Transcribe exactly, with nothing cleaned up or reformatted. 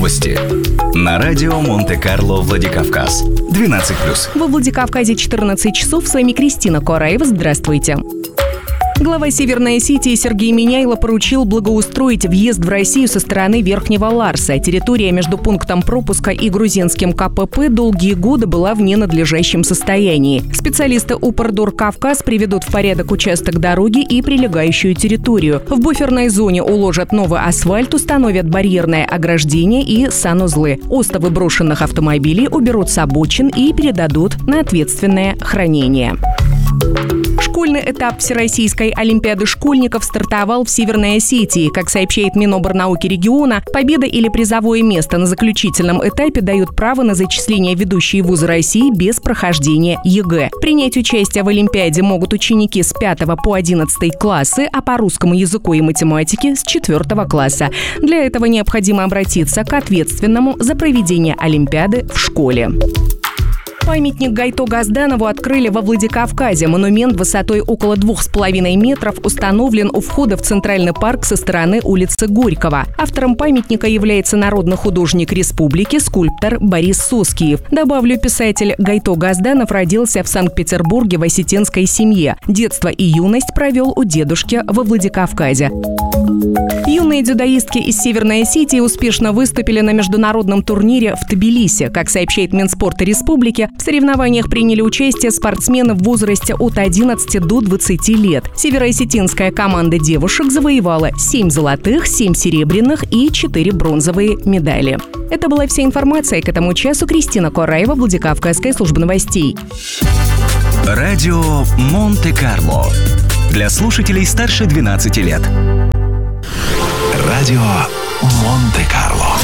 Новости на радио Монте-Карло Владикавказ. двенадцать плюс. Во Владикавказе четырнадцать часов. С вами Кристина Кораева. Здравствуйте. Глава Северной Осетии Сергей Миняйло поручил благоустроить въезд в Россию со стороны Верхнего Ларса. Территория между пунктом пропуска и грузинским ка пэ пэ долгие годы была в ненадлежащем состоянии. Специалисты Упордор Кавказ приведут в порядок участок дороги и прилегающую территорию. В буферной зоне уложат новый асфальт, установят барьерное ограждение и санузлы. Остовы брошенных автомобилей уберут с обочин и передадут на ответственное хранение. Школьный этап Всероссийской олимпиады школьников стартовал в Северной Осетии. Как сообщает Миноборнауки региона, победа или призовое место на заключительном этапе дают право на зачисление в ведущие вузы России без прохождения е гэ. Принять участие в олимпиаде могут ученики с пятого по одиннадцатый классы, а по русскому языку и математике с четвертого класса. Для этого необходимо обратиться к ответственному за проведение олимпиады в школе. Памятник Гайто Газданову открыли во Владикавказе. Монумент высотой около двух с половиной метров установлен у входа в Центральный парк со стороны улицы Горького. Автором памятника является народный художник республики, скульптор Борис Соскиев. Добавлю, писатель Гайто Газданов родился в Санкт-Петербурге в осетинской семье. Детство и юность провел у дедушки во Владикавказе. Юные дзюдоистки из Северной Осетии успешно выступили на международном турнире в Тбилиси. Как сообщает Минспорта республики, в соревнованиях приняли участие спортсмены в возрасте от одиннадцати до двадцати лет. Североосетинская команда девушек завоевала семь золотых, семь серебряных и четыре бронзовые медали. Это была вся информация к этому часу. Кристина Кораева, Владикавказская служба новостей. Радио Монте-Карло. Для слушателей старше двенадцати лет. Радио Монте-Карло.